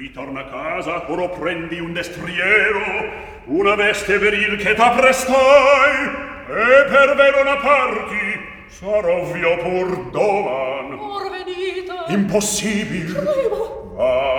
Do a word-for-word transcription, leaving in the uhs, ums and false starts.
Ritorna a casa, oro prendi un destriero, una veste viril che t'apprestai, e per Verona parti, sarò via pur doman. Or venite. Impossibil. Prego. Va.